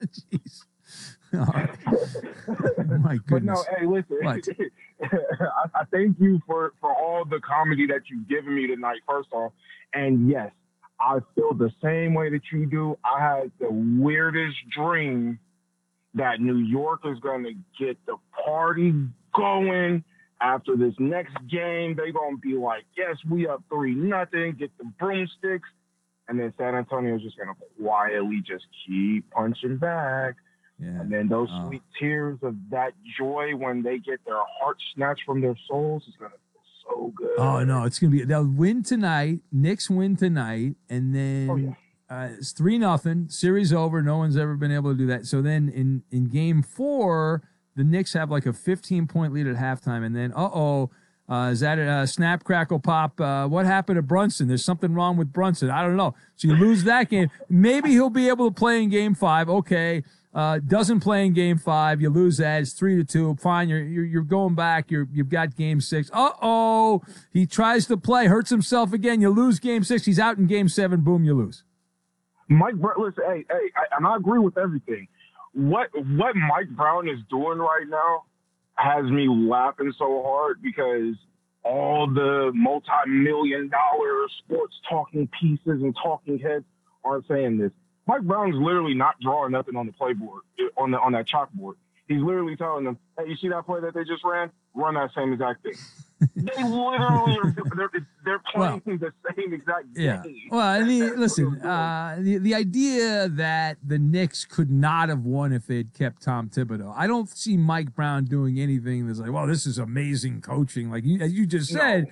Jeez. All right. My goodness. But no, hey, listen. I thank you for all the comedy that you've given me tonight, first off. And yes, I feel the same way that you do. I had the weirdest dream that New York is going to get the party going. After this next game, they're going to be like, yes, we up 3-0, get the broomsticks. And then San Antonio's just going to quietly just keep punching back. Yeah. And then those sweet tears of that joy when they get their heart snatched from their souls is going to feel so good. Oh, no, it's going to be – they'll win tonight. Knicks win tonight. And then it's 3-0. Series over. No one's ever been able to do that. So then in Game 4, the Knicks have like a 15-point lead at halftime. And then, is that a snap, crackle, pop? What happened to Brunson? There's something wrong with Brunson. I don't know. So you lose that game. Maybe he'll be able to play in Game 5. Okay. Doesn't play in Game 5. You lose that. It's 3-2. Fine. You're going back. You've got Game 6. He tries to play, hurts himself again. You lose Game 6. He's out in Game 7. Boom, you lose. Mike, listen, and I agree with everything. What Mike Brown is doing right now has me laughing so hard because all the multi-million-dollar sports talking pieces and talking heads aren't saying this. Mike Brown's literally not drawing nothing on the playboard, on that chalkboard. He's literally telling them, hey, you see that play that they just ran? Run that same exact thing. They literally they're playing the same exact game. Yeah. Well, I mean, listen, the idea that the Knicks could not have won if they had kept Tom Thibodeau, I don't see Mike Brown doing anything that's like, well, this is amazing coaching. Like as you just said,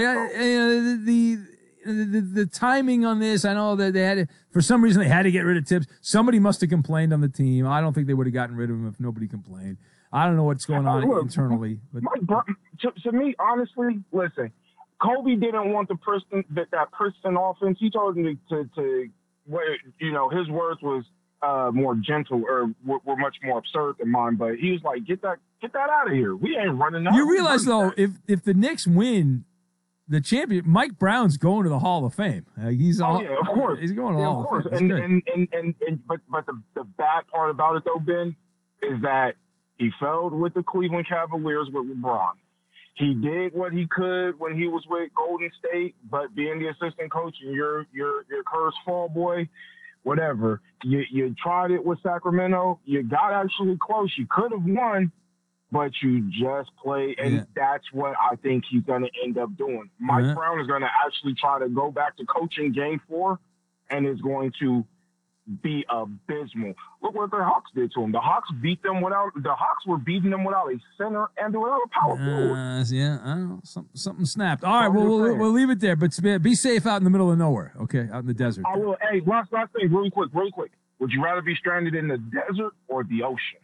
the timing on this, I know that they had to, for some reason they had to get rid of Tibbs. Somebody must have complained on the team. I don't think they would have gotten rid of him if nobody complained. I don't know what's going on internally. But Mike Brown, to me, honestly, listen, Kobe didn't want that Princeton offense. He told him to his words was more gentle or were much more absurd than mine. But he was like, get that out of here. We ain't running out. You realize though, if the Knicks win the champion, Mike Brown's going to the Hall of Fame. Of course. He's going to the Hall of Fame. But the bad part about it though, Ben, is that he failed with the Cleveland Cavaliers with LeBron. He did what he could when he was with Golden State, but being the assistant coach and you're Curse fall boy, whatever. You tried it with Sacramento. You got actually close. You could have won, but you just played, and that's what I think he's going to end up doing. Mike Brown is going to actually try to go back to coaching Game 4, and is going to be abysmal. Look what the Hawks did to him. The Hawks were beating them without a center and without a power forward. I don't know. Something snapped. All right, we'll leave it there, but be safe out in the middle of nowhere, okay, out in the desert. I will. Hey, last thing, really quick. Would you rather be stranded in the desert or the ocean?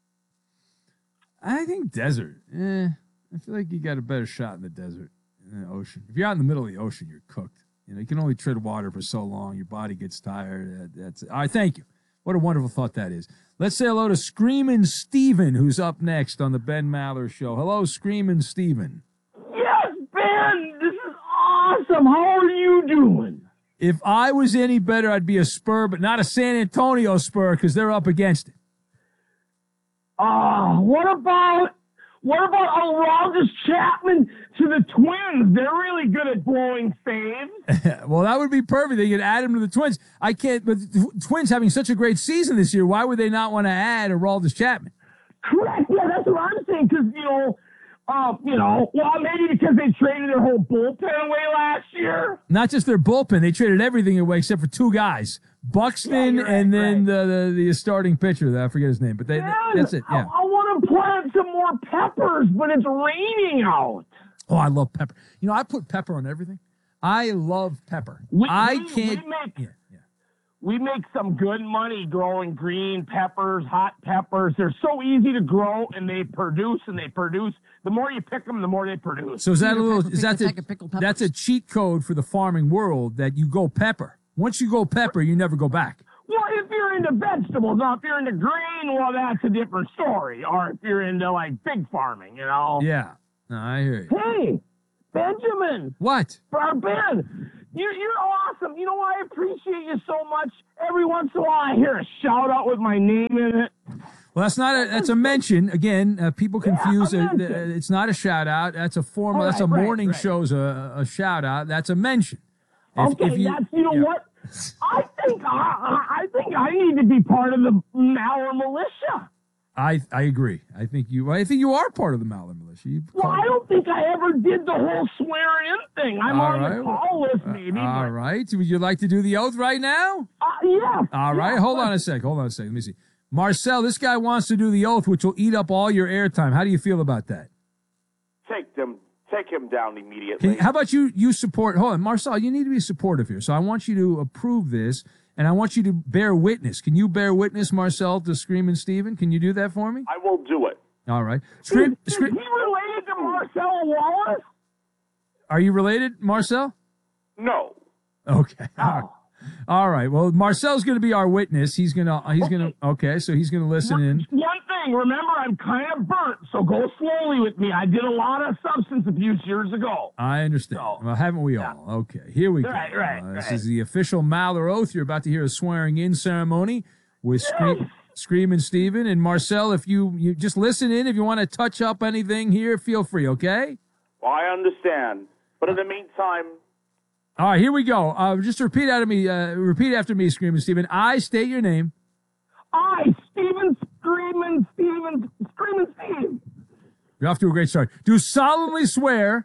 I think desert. I feel like you got a better shot in the desert than the ocean. If you're out in the middle of the ocean, you're cooked. You can only tread water for so long. Your body gets tired. That's it. All right, thank you. What a wonderful thought that is. Let's say hello to Screamin' Steven, who's up next on the Ben Maller Show. Hello, Screamin' Steven. Yes, Ben, this is awesome. How are you doing? If I was any better, I'd be a Spur, but not a San Antonio Spur because they're up against it. What about Aroldis Chapman to the Twins? They're really good at blowing saves. Well, that would be perfect. They could add him to the Twins. I can't, but the Twins having such a great season this year, why would they not want to add Aroldis Chapman? Correct. Yeah, that's what I'm saying. Because, maybe because they traded their whole bullpen away last year. Not just their bullpen. They traded everything away except for two guys. Buxton and then the starting pitcher. I forget his name, but that's it. Yeah. I want to plant some more peppers, but it's raining out. Oh, I love pepper. I put pepper on everything. I love pepper. We make some good money growing green peppers, hot peppers. They're so easy to grow, and they produce. The more you pick them, the more they produce. So that's a cheat code for the farming world that you go pepper. Once you go pepper, you never go back. Well, if you're into vegetables, now if you're into grain, well, that's a different story. Or if you're into, pig farming, Yeah. No, I hear you. Hey, Benjamin. What? Ben, You're awesome. You know, I appreciate you so much. Every once in a while, I hear a shout out with my name in it. Well, that's a mention. Again, people confuse a it. mention. It's not a shout out. That's a formal. Right, that's a right, morning right. show's a shout out. That's a mention. Okay, you know what? I think I need to be part of the Maller militia. I agree. I think you are part of the Maller militia. Well, I don't think I ever did the whole swearing in thing. I'm on the call list, maybe. All right. Would you like to do the oath right now? Yeah. All right. Hold on a sec. Let me see. Marcel, this guy wants to do the oath, which will eat up all your airtime. How do you feel about that? Take him down immediately. How about you support? Hold on, Marcel, you need to be supportive here. So I want you to approve this, and I want you to bear witness. Can you bear witness, Marcel, to Screaming Steven? Can you do that for me? I will do it. All right. Is he related to Marcel Wallace? Are you related, Marcel? No. Okay. All right. Well, Marcel's going to be our witness. Okay, so he's going to listen in. One thing, remember, I'm kind of burnt, so go slowly with me. I did a lot of substance abuse years ago. I understand. Well, haven't we all? Okay, here we go. Right. This is the official Maller oath. You're about to hear a swearing-in ceremony with Screaming Steven. And Marcel, if you just listen in, if you want to touch up anything here, feel free, okay? Well, I understand. But in the meantime... All right, here we go. Just repeat after me, Screaming Steven. I state your name. I, Screaming Steve. You're off to a great start. Do solemnly swear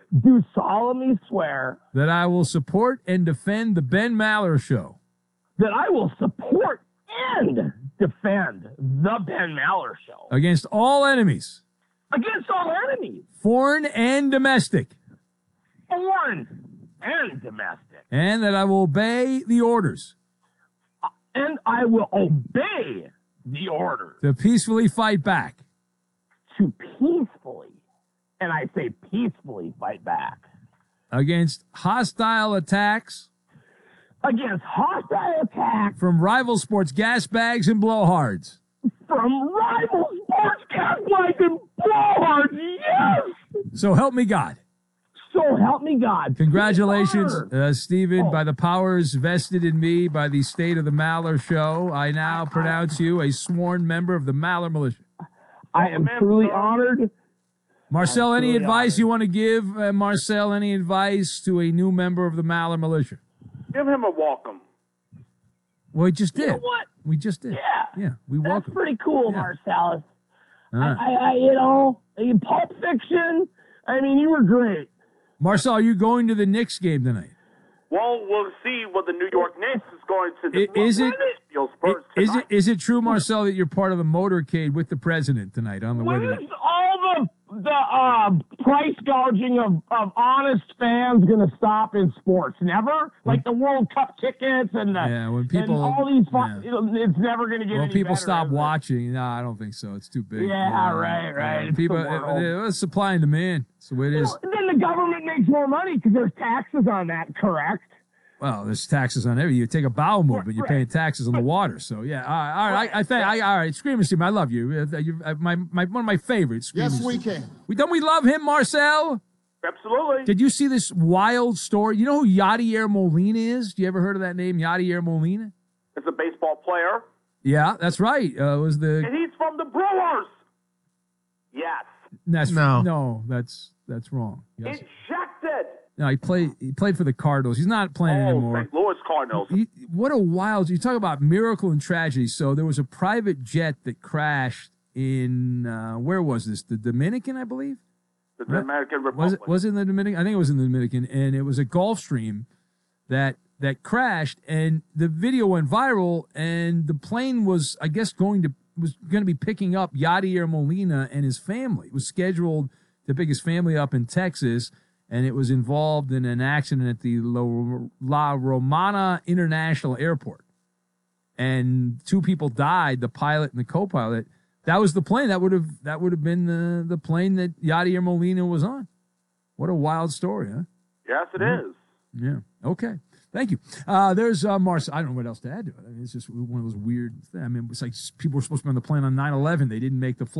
that I will support and defend the Ben Maller Show. That I will support and defend the Ben Maller Show. Against all enemies. Against all enemies. Foreign and domestic. Foreign and domestic. And that I will obey the orders. And I will obey the orders. To peacefully fight back. To peacefully, and I say peacefully, fight back. Against hostile attacks. Against hostile attacks. From rival sports gas bags and blowhards. From rival sports gas bags and blowhards, yes! So help me God. So help me God. Congratulations, Steven. By the powers vested in me by the state of the Maller Show, I now pronounce you a sworn member of the Maller Militia. I am truly honored. Marcel, any advice you want to give, Marcel, any advice to a new member of the Maller Militia? Give him a welcome. Well, we just did. You know what? We just did. Yeah. We welcome. That's pretty cool, Yeah. Marcellus. Right. In Pulp Fiction, I mean, you were great. Marcel, are you going to the Knicks game tonight? Well, we'll see what the New York Knicks is going to do. Is it true, Marcel, that you're part of the motorcade with the president tonight on the way to When is all the price gouging of honest fans going to stop in sports? Never? Like the World Cup tickets and when people, and all these it's never going to get Well, any people better, stop is it? watching. No, I don't think so. It's too big. Yeah, right. It's People, the world. it's supply and demand. That's the way it is. Well, then the government makes more money because there's taxes on that, correct? Well, there's taxes on everything. You take a bowel movement, you're paying taxes on the water. So yeah, all right. All right, Screaming Steve, I love you. You're one of my favorites. Yes, Steve. we can. Don't we love him, Marcel? Absolutely. Did you see this wild story? You know who Yadier Molina is? Do you ever heard of that name, Yadier Molina? It's a baseball player. Yeah, that's right. And he's from the Brewers. Yes. That's wrong. Yes. Ejected. No, he played for the Cardinals. He's not playing anymore. St. Louis Cardinals. What a wild! You talk about miracle and tragedy. So there was a private jet that crashed in where was this? The Dominican, I believe. The Dominican Republic. Was it in the Dominican? I think it was in the Dominican, and it was a Gulfstream that crashed, and the video went viral, and the plane was, I guess, going to be picking up Yadier Molina and his family. It was scheduled to pick his family up in Texas. And it was involved in an accident at the La Romana International Airport. And 2 people died, the pilot and the co-pilot. That was the plane. That would have been the plane that Yadier Molina was on. What a wild story, huh? Yes, it is. Yeah. Okay. Thank you. There's Marcel. I don't know what else to add to it. I mean, it's just one of those weird things. I mean, it's like people were supposed to be on the plane on 9/11. They didn't make the flight.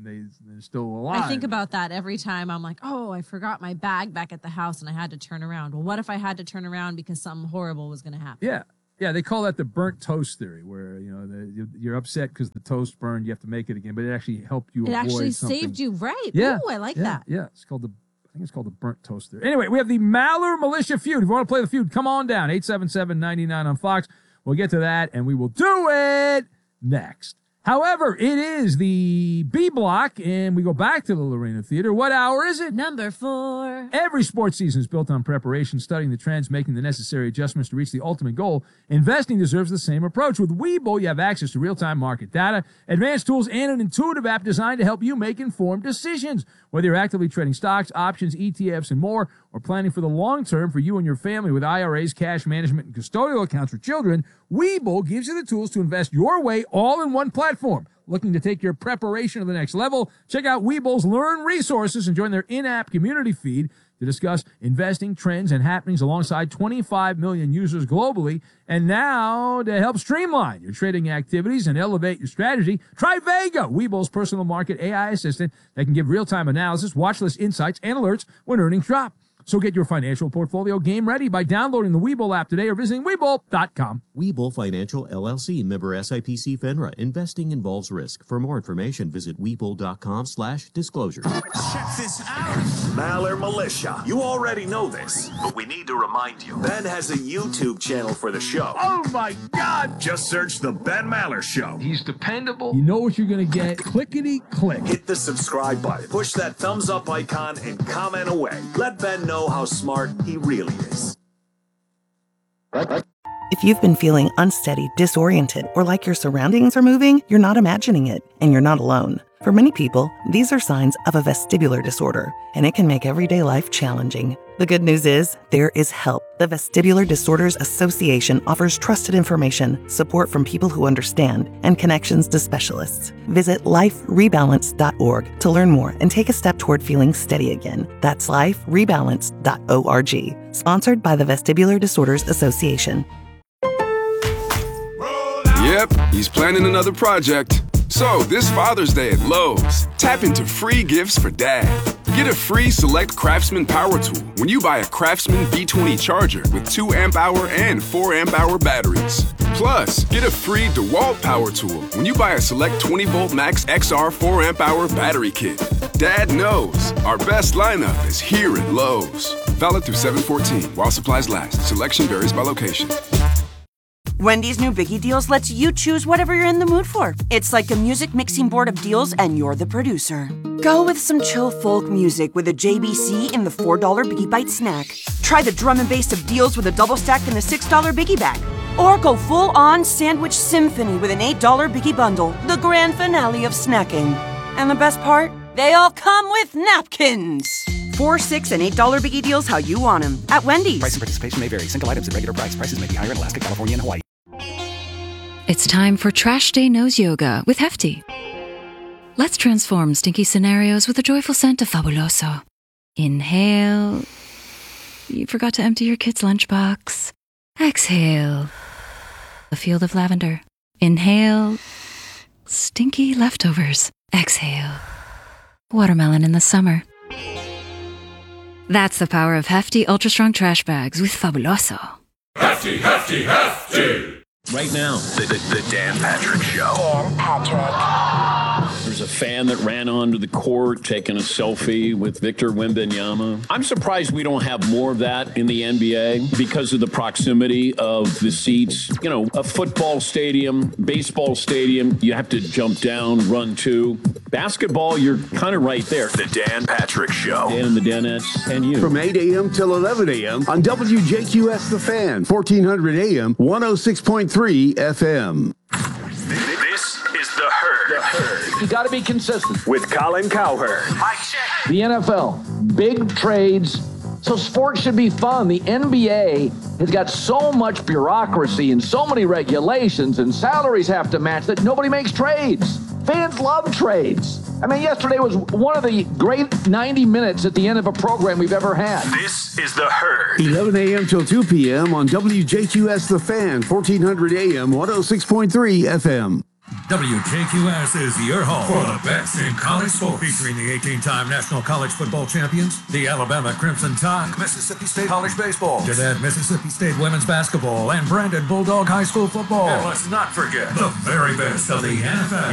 and they're still alive. I think about that every time. I'm like, oh, I forgot my bag back at the house and I had to turn around. Well, what if I had to turn around because something horrible was going to happen? Yeah. Yeah, they call that the burnt toast theory, where you're upset because the toast burned, you have to make it again, but it actually helped you. It avoid actually something. saved you, right? Yeah, Ooh, I like that. Yeah, I think it's called the burnt toast theory. Anyway, we have the Maller Militia feud. If you want to play the feud, come on down 877-99 on Fox. We'll get to that, and we will do it next. However, it is the B block, and we go back to the Lorena Theater. What hour is it? Number 4. Every sports season is built on preparation, studying the trends, making the necessary adjustments to reach the ultimate goal. Investing deserves the same approach. With Webull, you have access to real-time market data, advanced tools, and an intuitive app designed to help you make informed decisions. Whether you're actively trading stocks, options, ETFs, and more, or planning for the long term for you and your family with IRAs, cash management, and custodial accounts for children, Webull gives you the tools to invest your way all in one platform. Looking to take your preparation to the next level? Check out Webull's Learn resources and join their in-app community feed to discuss investing trends and happenings alongside 25 million users globally. And now, to help streamline your trading activities and elevate your strategy, try Vega, Webull's personal market AI assistant that can give real-time analysis, watch list insights, and alerts when earnings drop. So get your financial portfolio game ready by downloading the Webull app today or visiting Webull.com. Webull Financial, LLC, member SIPC FINRA. Investing involves risk. For more information, visit Webull.com/disclosure. Check this out. Maller Militia. You already know this, but we need to remind you. Ben has a YouTube channel for the show. Oh, my God. Just search The Ben Maller Show. He's dependable. You know what you're going to get. Clickety-click. Hit the subscribe button. Push that thumbs up icon and comment away. Let Ben know how smart he really is. If you've been feeling unsteady, disoriented, or like your surroundings are moving, you're not imagining it, and you're not alone. For many people, these are signs of a vestibular disorder, and it can make everyday life challenging. The good news is, there is help. The Vestibular Disorders Association offers trusted information, support from people who understand, and connections to specialists. Visit liferebalance.org to learn more and take a step toward feeling steady again. That's liferebalance.org. Sponsored by the Vestibular Disorders Association. Yep, he's planning another project. So, this Father's Day at Lowe's, tap into free gifts for Dad. Get a free Select Craftsman power tool when you buy a Craftsman B20 charger with 2 amp-hour and 4 amp-hour batteries. Plus, get a free DeWalt power tool when you buy a Select 20-volt Max XR 4 amp-hour battery kit. Dad knows our best lineup is here at Lowe's. Valid through 7/14 while supplies last. Selection varies by location. Wendy's new Biggie Deals lets you choose whatever you're in the mood for. It's like a music mixing board of deals, and you're the producer. Go with some chill folk music with a JBC in the $4 Biggie Bite snack. Try the drum and bass of deals with a double stack in the $6 Biggie Bag. Or go full-on sandwich symphony with an $8 Biggie Bundle, the grand finale of snacking. And the best part? They all come with napkins. $4, $6, and $8 Biggie Deals how you want them at Wendy's. Price and participation may vary. Single items at regular price. Prices may be higher in Alaska, California, and Hawaii. It's time for Trash Day Nose Yoga with Hefty. Let's transform stinky scenarios with the joyful scent of Fabuloso. Inhale. You forgot to empty your kid's lunchbox. Exhale. A field of lavender. Inhale. Stinky leftovers. Exhale. Watermelon in the summer. That's the power of Hefty Ultra Strong Trash Bags with Fabuloso. Hefty, Hefty, Hefty! Right now, the Dan Patrick Show. Dan Patrick. There's a fan that ran onto the court taking a selfie with Victor Wembanyama. I'm surprised we don't have more of that in the NBA because of the proximity of the seats. You know, a football stadium, baseball stadium, you have to jump down, run to. Basketball, you're kind of right there. The Dan Patrick Show. Dan and the Danettes and you. From 8 a.m. till 11 a.m. on WJQS The Fan, 1400 a.m., 106.3 FM. This is The Herd. The Herd. You got to be consistent. With Colin Cowherd. Mike check. The NFL, big trades. So sports should be fun. The NBA has got so much bureaucracy and so many regulations and salaries have to match that nobody makes trades. Fans love trades. I mean, yesterday was one of the great 90 minutes at the end of a program we've ever had. This is The Herd. 11 a.m. till 2 p.m. on WJQS The Fan, 1400 a.m., 106.3 FM. WJQS is your home for the best in college sports, featuring the 18-time national college football champions, the Alabama Crimson Tide, Mississippi State College Baseball, Gwinnett Mississippi State Women's Basketball, and Brandon Bulldog High School Football. And let's not forget the very best of the NFL.